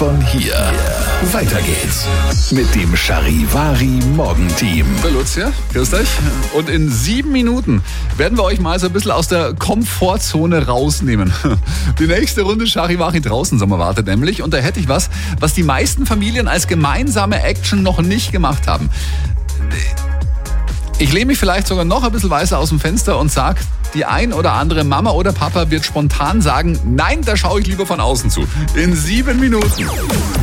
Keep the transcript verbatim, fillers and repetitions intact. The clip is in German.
von hier. Weiter geht's mit dem Charivari Morgenteam. Der Lutz hier, grüßt euch. Und in sieben Minuten werden wir euch mal so ein bisschen aus der Komfortzone rausnehmen. Die nächste Runde Charivari draußen Sommer wartet nämlich. Und da hätte ich was, was die meisten Familien als gemeinsame Action noch nicht gemacht haben. Ich lehne mich vielleicht sogar noch ein bisschen weiter aus dem Fenster und sage, die ein oder andere Mama oder Papa wird spontan sagen, nein, da schaue ich lieber von außen zu. In sieben Minuten.